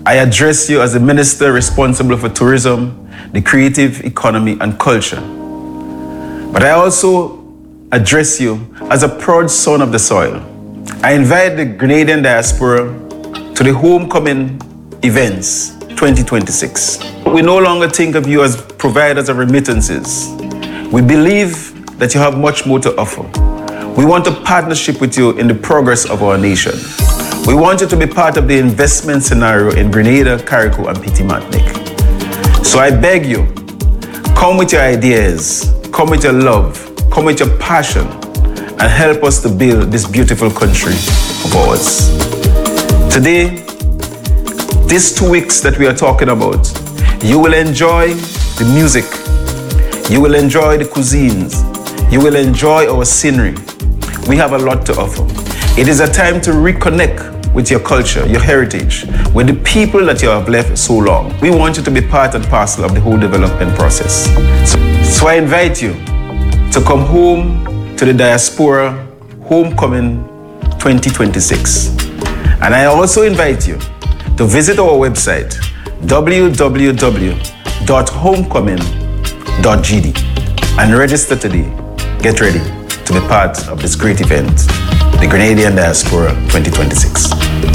I address you as the minister responsible for tourism, the creative economy and culture. But I also address you as a proud son of the soil. I invite the Grenadian diaspora to the Homecoming Events 2026. We no longer think of you as providers of remittances. We believe that you have much more to offer. We want a partnership with you in the progress of our nation. We want you to be part of the investment scenario in Grenada, Carriacou, and Petite Martinique. So I beg you, come with your ideas, come with your love, come with your passion, and help us to build this beautiful country of ours. Today, these 2 weeks that we are talking about, you will enjoy the music, you will enjoy the cuisines, you will enjoy our scenery. We have a lot to offer. It is a time to reconnect with your culture, your heritage, with the people that you have left so long. We want you to be part and parcel of the whole development process. So I invite you to come home to the Diaspora Homecoming 2026. And I also invite you to visit our website, www.homecoming.gd, and register today. Get ready to be part of this great event, the Grenadian Diaspora 2026.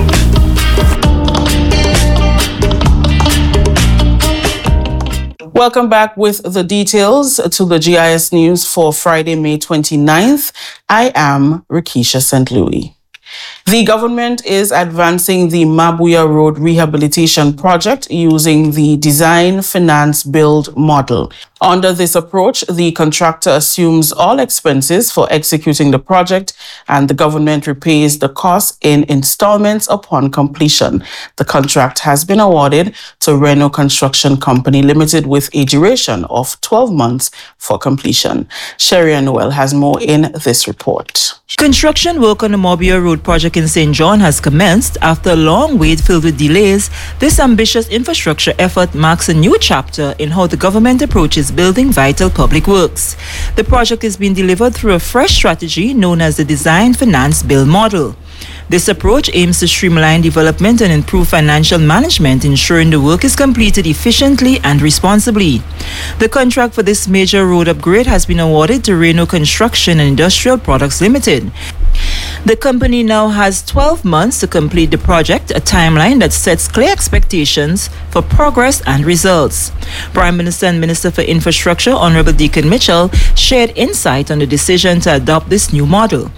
Welcome back with the details to the GIS News for Friday, May 29th. I am Rakisha St. Louis. The government is advancing the Mabuya Road Rehabilitation Project using the Design, Finance, Build model. Under this approach, the contractor assumes all expenses for executing the project and the government repays the cost in installments upon completion. The contract has been awarded to Renault Construction Company Limited with a duration of 12 months for completion. Sheria Noel has more in this report. Construction work on the Mabuya Road project in St. John has commenced. After a long wait filled with delays, this ambitious infrastructure effort marks a new chapter in how the government approaches building vital public works. The project is being delivered through a fresh strategy known as the Design, Finance, Build model. This approach aims to streamline development and improve financial management, ensuring the work is completed efficiently and responsibly. The contract for this major road upgrade has been awarded to Renault Construction and Industrial Products Limited. The company now has 12 months to complete the project, a timeline that sets clear expectations for progress and results. Prime Minister and Minister for Infrastructure, Honorable Deacon Mitchell, shared insight on the decision to adopt this new model.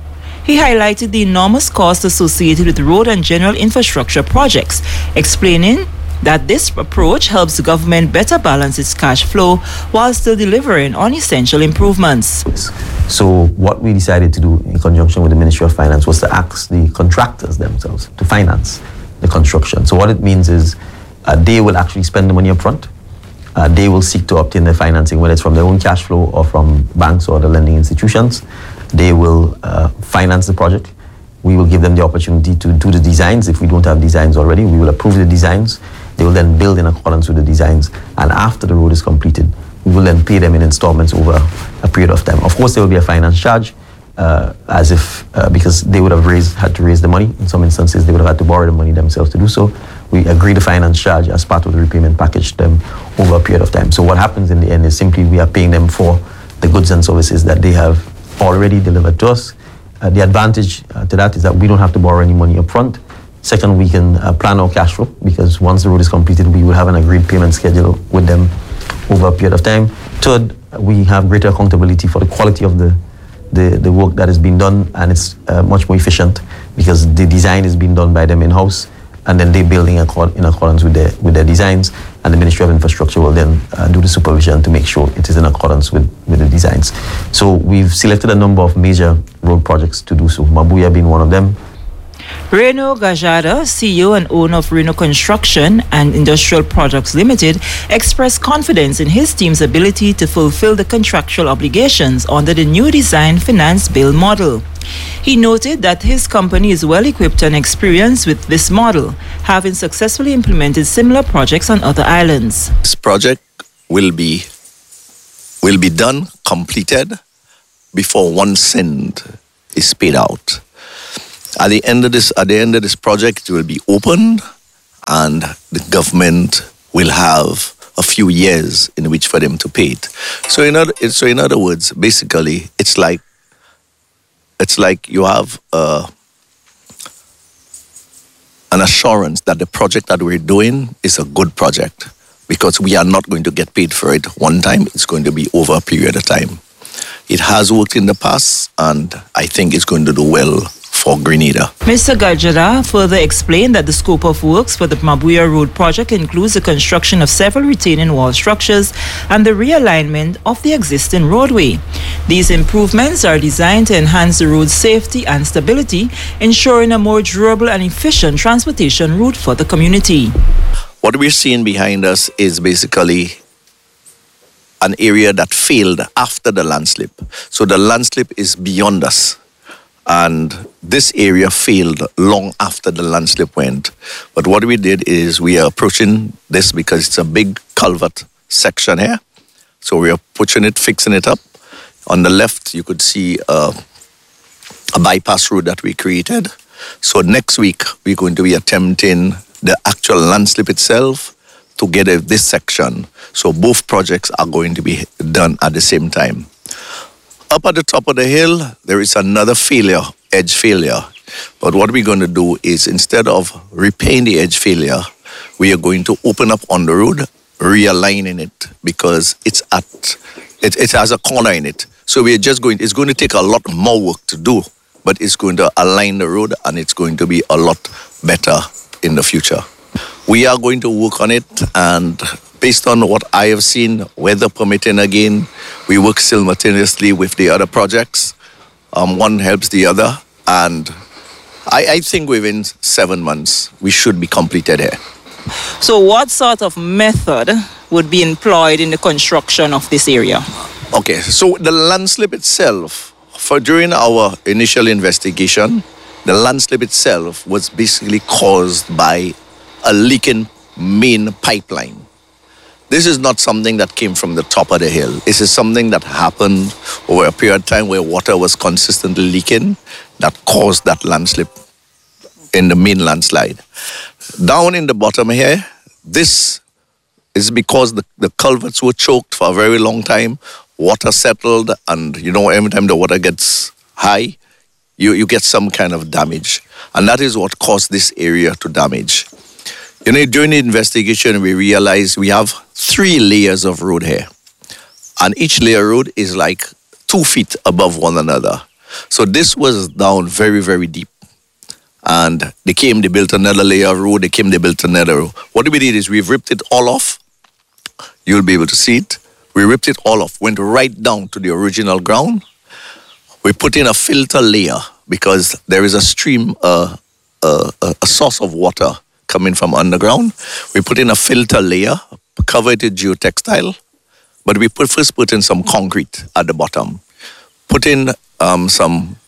He highlighted the enormous costs associated with road and general infrastructure projects, explaining that this approach helps the government better balance its cash flow while still delivering on essential improvements. So what we decided to do in conjunction with the Ministry of Finance was to ask the contractors themselves to finance the construction. So what it means is they will actually spend the money up front. They will seek to obtain the financing, whether it's from their own cash flow or from banks or the lending institutions. They will finance the project. We will give them the opportunity to do the designs. If we don't have designs already, we will approve the designs. They will then build in accordance with the designs. And after the road is completed, we will then pay them in installments over a period of time. Of course, there will be a finance charge, because they would have had to raise the money. In some instances, they would have had to borrow the money themselves to do so. We agree the finance charge as part of the repayment package to them over a period of time. So what happens in the end is simply we are paying them for the goods and services that they have already delivered to us. The advantage to that is that we don't have to borrow any money up front. Second, we can plan our cash flow, because once the road is completed, we will have an agreed payment schedule with them over a period of time. Third, we have greater accountability for the quality of the work that is being done, and it's much more efficient because the design is being done by them in-house, and then they build in accordance with their designs, and the Ministry of Infrastructure will then do the supervision to make sure it is in accordance with the designs. So we've selected a number of major road projects to do so, Mabuya being one of them. Reno Gajada, CEO and owner of Renault Construction and Industrial Products Limited, expressed confidence in his team's ability to fulfill the contractual obligations under the new Design, Finance, Build model. He noted that his company is well equipped and experienced with this model, having successfully implemented similar projects on other islands. This project will be done, completed, before 1 cent is paid out. At the end of this project, it will be open and the government will have a few years in which for them to pay it. So in other words, basically, it's like you have an assurance that the project that we're doing is a good project, because we are not going to get paid for it one time. It's going to be over a period of time. It has worked in the past, and I think it's going to do well for Grenada. Mr. Gajada further explained that the scope of works for the Mabuya Road project includes the construction of several retaining wall structures and the realignment of the existing roadway. These improvements are designed to enhance the road's safety and stability, ensuring a more durable and efficient transportation route for the community. What we're seeing behind us is basically an area that failed after the landslip. So the landslip is beyond us. And this area failed long after the landslip went. But what we did is we are approaching this because it's a big culvert section here. So we are pushing it, fixing it up. On the left, you could see a bypass road that we created. So next week, we're going to be attempting the actual landslip itself together with this section. So both projects are going to be done at the same time. Up at the top of the hill, there is another failure, edge failure. But what we're going to do is, instead of repairing the edge failure, we are going to open up on the road, realigning it, because it has a corner in it. So it's going to take a lot more work to do, but it's going to align the road, and it's going to be a lot better in the future. We are going to work on it, and based on what I have seen, weather permitting again, we work simultaneously with the other projects. One helps the other, and I think within 7 months, we should be completed here. So what sort of method would be employed in the construction of this area? Okay, so the landslip itself, during our initial investigation, the landslip itself was basically caused by a leaking main pipeline. This is not something that came from the top of the hill. This is something that happened over a period of time where water was consistently leaking that caused that landslip in the main landslide. Down in the bottom here, this is because the culverts were choked for a very long time, water settled, and every time the water gets high, you get some kind of damage. And that is what caused this area to damage. During the investigation, we realized we have 3 layers of road here. And each layer road is like 2 feet above one another. So this was down very, very deep. And they built another layer of road, they built another road. What we did is we've ripped it all off. You'll be able to see it. We ripped it all off, went right down to the original ground. We put in a filter layer because there is a stream, a source of water coming from underground. We put in a filter layer, covered it geotextile, but we first put in some concrete at the bottom. Put in some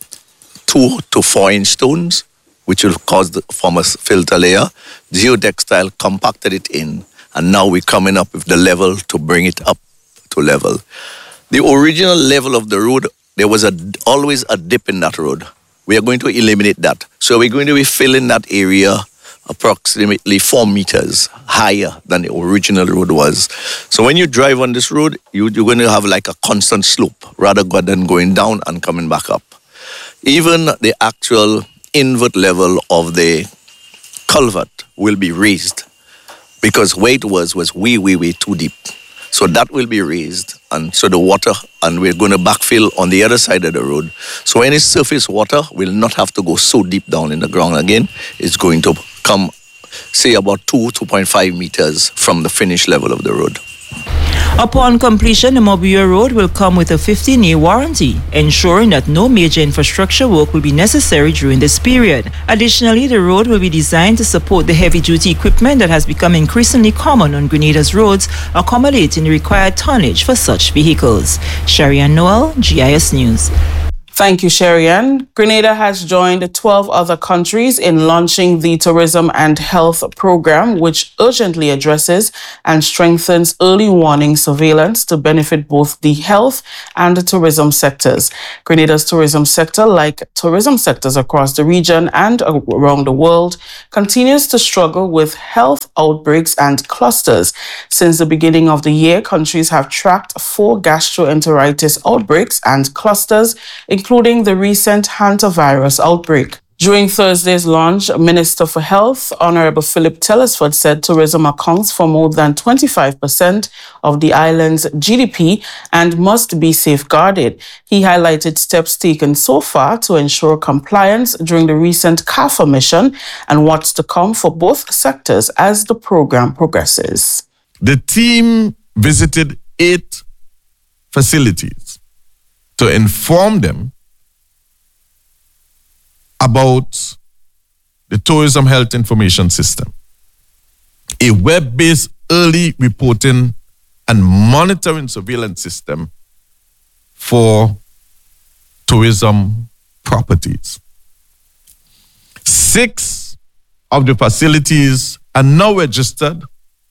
2 to 4 inch stones, which will form a filter layer. Geotextile compacted it in, and now we're coming up with the level to bring it up to level. The original level of the road, there was always a dip in that road. We are going to eliminate that. So we're going to be filling that area approximately 4 meters higher than the original road was. So when you drive on this road, you're going to have like a constant slope rather than going down and coming back up. Even the actual invert level of the culvert will be raised because where it was way, way, way too deep. So that will be raised, and so the water, and we're going to backfill on the other side of the road. So any surface water will not have to go so deep down in the ground again. It's going to come, say, about 2.5 meters from the finished level of the road. Upon completion, the Mabuya Road will come with a 15-year warranty, ensuring that no major infrastructure work will be necessary during this period. Additionally, the road will be designed to support the heavy-duty equipment that has become increasingly common on Grenada's roads, accommodating the required tonnage for such vehicles. Sharian Noel, GIS News. Thank you, Sherry-Ann. Grenada has joined 12 other countries in launching the Tourism and Health Program, which urgently addresses and strengthens early warning surveillance to benefit both the health and the tourism sectors. Grenada's tourism sector, like tourism sectors across the region and around the world, continues to struggle with health outbreaks and clusters. Since the beginning of the year, countries have tracked 4 gastroenteritis outbreaks and clusters, including the recent hantavirus outbreak. During Thursday's launch, Minister for Health, Honorable Philip Telesford, said tourism accounts for more than 25% of the island's GDP and must be safeguarded. He highlighted steps taken so far to ensure compliance during the recent CAFA mission and what's to come for both sectors as the program progresses. The team visited 8 facilities to inform them about the Tourism Health Information System, a web-based early reporting and monitoring surveillance system for tourism properties. 6 of the facilities are now registered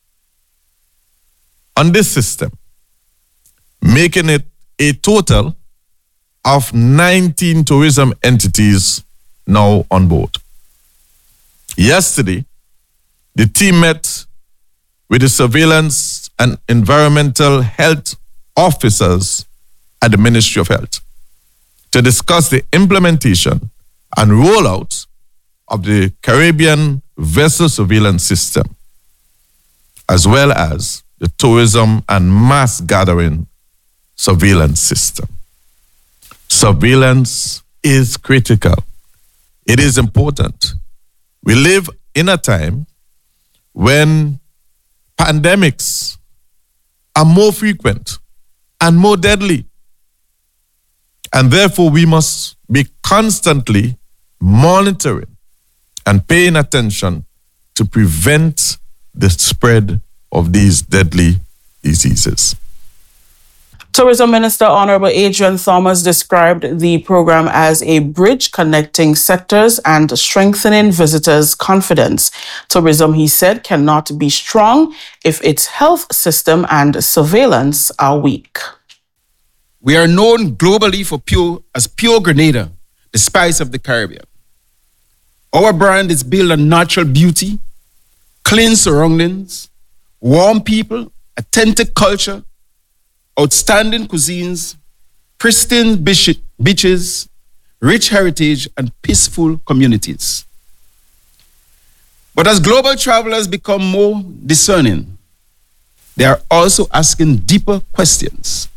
on this system, making it a total of 19 tourism entities now on board. Yesterday, the team met with the surveillance and environmental health officers at the Ministry of Health to discuss the implementation and rollout of the Caribbean vessel surveillance system, as well as the tourism and mass gathering surveillance system. Surveillance is critical. It is important. We live in a time when pandemics are more frequent and more deadly. And therefore, we must be constantly monitoring and paying attention to prevent the spread of these deadly diseases. Tourism Minister Honorable Adrian Thomas described the program as a bridge connecting sectors and strengthening visitors' confidence. Tourism, he said, cannot be strong if its health system and surveillance are weak. We are known globally for as pure Grenada, the spice of the Caribbean. Our brand is built on natural beauty, clean surroundings, warm people, authentic culture, outstanding cuisines, pristine beaches, rich heritage, and peaceful communities. But as global travelers become more discerning, they are also asking deeper questions.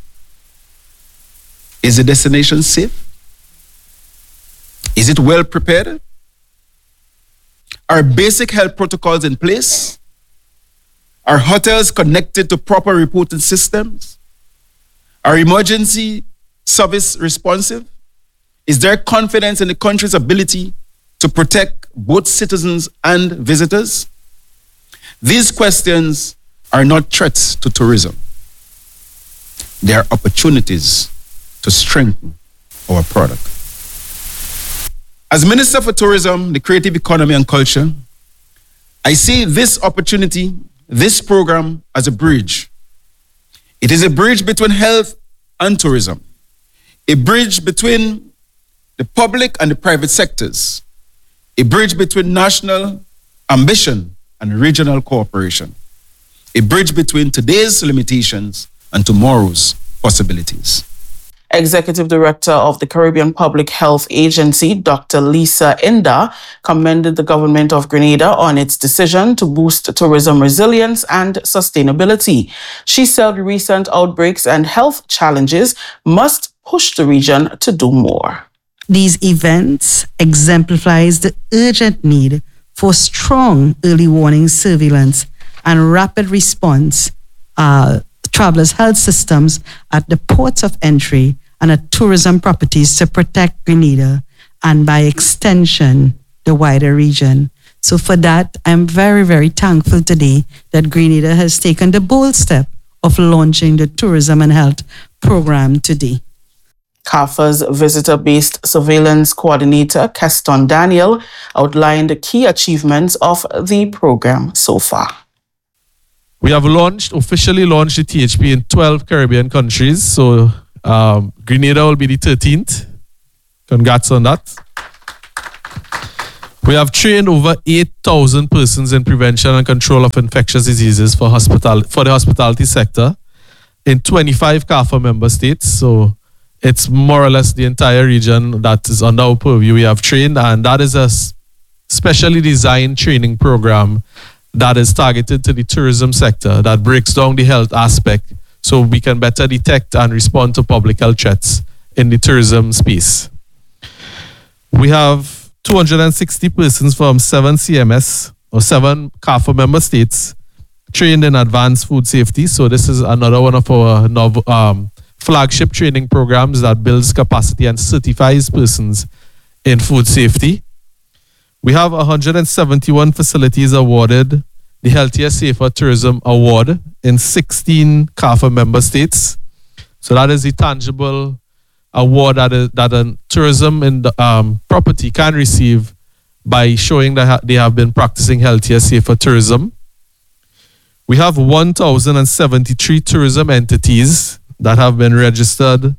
Is the destination safe? Is it well prepared? Are basic health protocols in place? Are hotels connected to proper reporting systems? Are emergency service responsive? Is there confidence in the country's ability to protect both citizens and visitors? These questions are not threats to tourism. They are opportunities to strengthen our product. As Minister for Tourism, the Creative Economy and Culture, I see this opportunity, this program, as a bridge. It is a bridge between health and tourism, a bridge between the public and the private sectors, a bridge between national ambition and regional cooperation, a bridge between today's limitations and tomorrow's possibilities. Executive Director of the Caribbean Public Health Agency, Dr. Lisa Inda, commended the government of Grenada on its decision to boost tourism resilience and sustainability. She said recent outbreaks and health challenges must push the region to do more. These events exemplifies the urgent need for strong early warning surveillance and rapid response travelers' health systems at the ports of entry and at tourism properties to protect Grenada and by extension, the wider region. So for that, I'm very, very thankful today that Grenada has taken the bold step of launching the Tourism and Health program today. CARFA's visitor-based surveillance coordinator, Keston Daniel, outlined the key achievements of the program so far. We have officially launched the THP in 12 Caribbean countries. So Grenada will be the 13th. Congrats on that. We have trained over 8,000 persons in prevention and control of infectious diseases for the hospitality sector in 25 CARFA member states. So it's more or less the entire region that is under our purview we have trained, and that is a specially designed training program that is targeted to the tourism sector that breaks down the health aspect so we can better detect and respond to public health threats in the tourism space. We have 260 persons from 7 CMS or 7 CARFA member states trained in advanced food safety. So this is another one of our flagship training programs that builds capacity and certifies persons in food safety. We have 171 facilities awarded the Healthier, Safer Tourism Award in 16 CARFA member states. So that is the tangible award that a tourism and property can receive by showing that they have been practicing healthier, safer tourism. We have 1,073 tourism entities that have been registered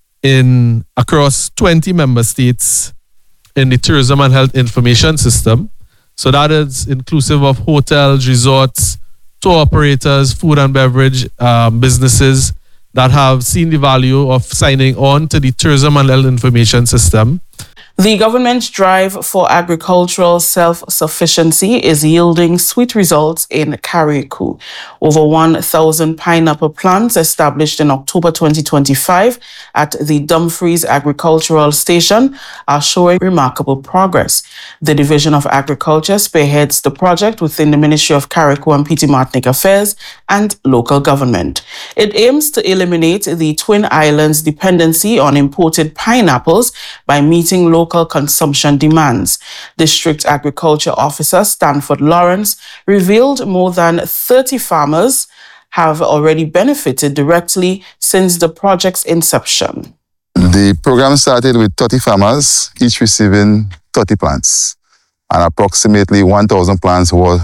across 20 member states in the Tourism and Health Information System. So that is inclusive of hotels, resorts, tour operators, food and beverage businesses that have seen the value of signing on to the Tourism and Health Information System. The government's drive for agricultural self-sufficiency is yielding sweet results in Carriacou. Over 1,000 pineapple plants established in October 2025 at the Dumfries Agricultural Station are showing remarkable progress. The Division of Agriculture spearheads the project within the Ministry of Carriacou and Petite Martinique Affairs and local government. It aims to eliminate the Twin Islands' dependency on imported pineapples by meeting local consumption demands. District Agriculture Officer Stanford Lawrence revealed more than 30 farmers have already benefited directly since the project's inception. The program started with 30 farmers, each receiving 30 plants, and approximately 1,000 plants were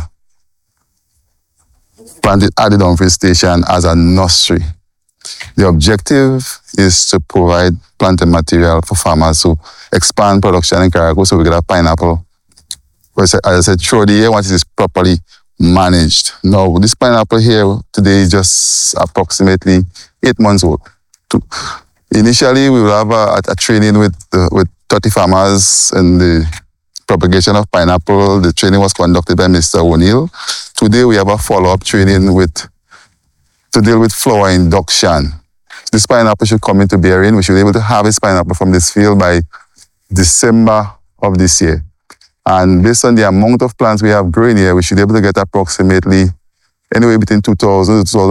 planted at the Dumfries Station as a nursery. The objective is to provide planting material for farmers to expand production in Carriacou so we get a pineapple. As I said, through the year, once it is properly managed. Now, this pineapple here today is just approximately 8 months old. Initially, we will have a training with 30 farmers in the propagation of pineapple. The training was conducted by Mr. O'Neill. Today, we have a follow-up training to deal with flower induction. This pineapple should come into bearing. We should be able to harvest pineapple from this field by December of this year. And based on the amount of plants we have growing here, we should be able to get approximately anywhere between 2,000 to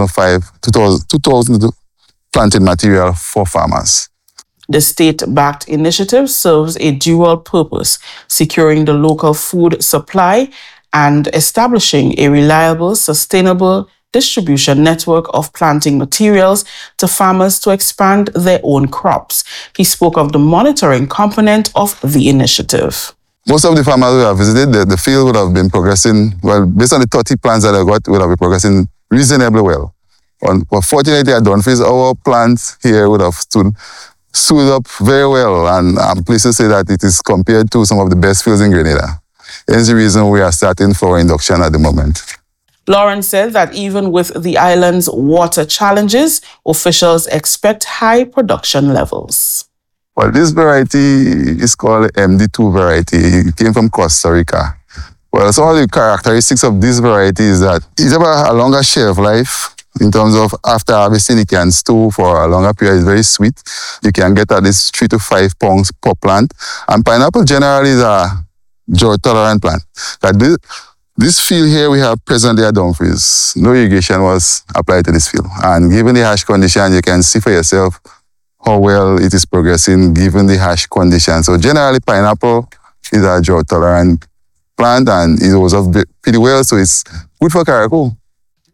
2,000 planted material for farmers. The state-backed initiative serves a dual purpose, securing the local food supply and establishing a reliable, sustainable distribution network of planting materials to farmers to expand their own crops. He spoke of the monitoring component of the initiative. Most of the farmers we have visited, the field would have been progressing, well, based on the 30 plants that I got, would have been progressing reasonably well. Fortunately at Dumfries, our plants here would have stood up very well, and I'm pleased to say that it is compared to some of the best fields in Grenada. Hence the reason we are starting flower induction at the moment. Lawrence said that even with the island's water challenges, officials expect high production levels. Well, this variety is called MD2 variety. It came from Costa Rica. Well, some of the characteristics of this variety is that it has a longer shelf life. In terms of after harvesting, it can store for a longer period. It's very sweet. You can get at least 3 to 5 pounds per plant. And pineapple generally is a drought-tolerant plant. This field here we have presently at Dumfries, no irrigation was applied to this field. And given the harsh condition, you can see for yourself how well it is progressing given the harsh condition. So generally, pineapple is a drought-tolerant plant and it was up pretty well, so it's good for Carriacou.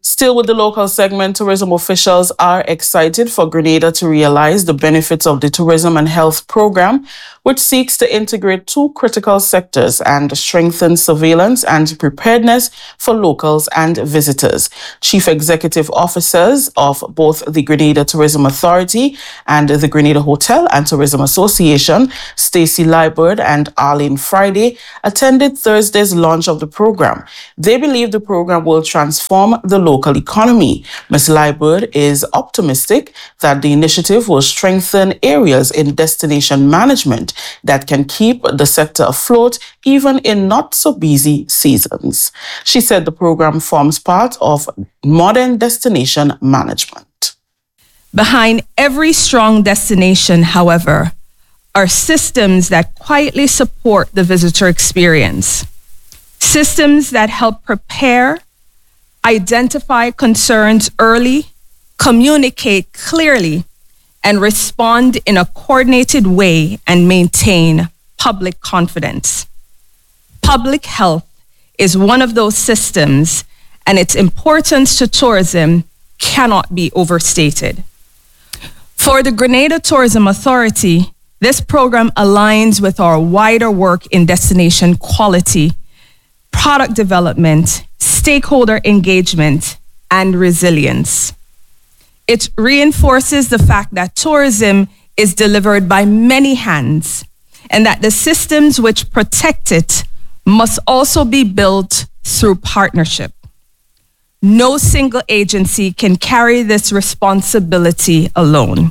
Still with the local segment, tourism officials are excited for Grenada to realize the benefits of the Tourism and Health Program, which seeks to integrate two critical sectors and strengthen surveillance and preparedness for locals and visitors. Chief Executive Officers of both the Grenada Tourism Authority and the Grenada Hotel and Tourism Association, Stacey Liburd and Arlene Friday, attended Thursday's launch of the program. They believe the program will transform the local economy. Ms. Liburd is optimistic that the initiative will strengthen areas in destination management that can keep the sector afloat even in not so busy seasons. She said the program forms part of modern destination management. Behind every strong destination, however, are systems that quietly support the visitor experience. Systems that help prepare, identify concerns early, communicate clearly, and respond in a coordinated way and maintain public confidence. Public health is one of those systems, and its importance to tourism cannot be overstated. For the Grenada Tourism Authority, this program aligns with our wider work in destination quality, product development, stakeholder engagement, and resilience. It reinforces the fact that tourism is delivered by many hands and that the systems which protect it must also be built through partnership. No single agency can carry this responsibility alone.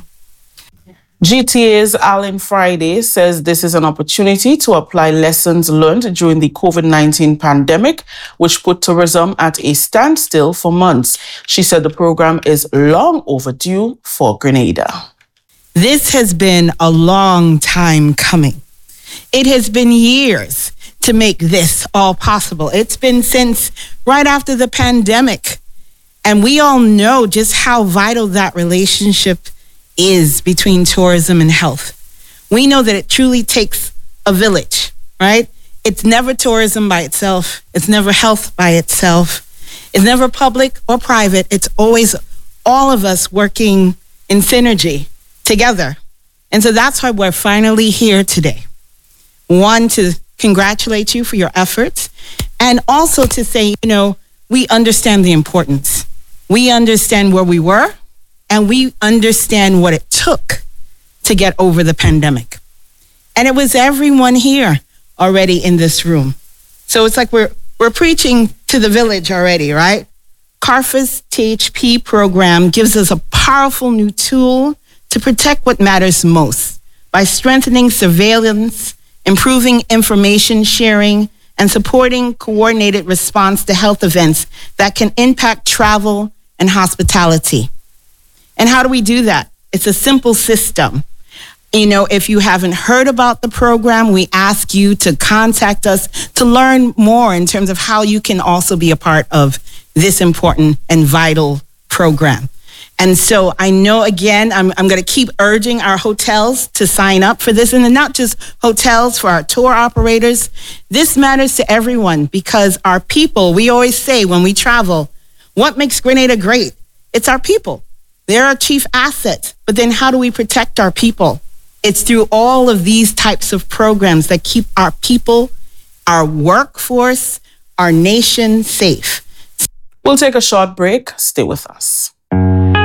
GTA's Alan Friday says this is an opportunity to apply lessons learned during the COVID-19 pandemic, which put tourism at a standstill for months. She said the program is long overdue for Grenada. This has been a long time coming. It has been years to make this all possible. It's been since right after the pandemic. And we all know just how vital that relationship is between tourism and health. We know that it truly takes a village, right? It's never tourism by itself. It's never health by itself. It's never public or private. It's always all of us working in synergy together. And so that's why we're finally here today. One, to congratulate you for your efforts, and also to say, we understand the importance. We understand where we were, and we understand what it took to get over the pandemic. And it was everyone here already in this room. So it's like we're preaching to the village already, right? CARFA's THP program gives us a powerful new tool to protect what matters most by strengthening surveillance, improving information sharing, and supporting coordinated response to health events that can impact travel and hospitality. And how do we do that? It's a simple system. If you haven't heard about the program, we ask you to contact us to learn more in terms of how you can also be a part of this important and vital program. And so I know, again, I'm going to keep urging our hotels to sign up for this, and not just hotels, for our tour operators. This matters to everyone because our people, we always say when we travel, what makes Grenada great? It's our people. They're our chief asset. But then how do we protect our people? It's through all of these types of programs that keep our people, our workforce, our nation safe. We'll take a short break. Stay with us.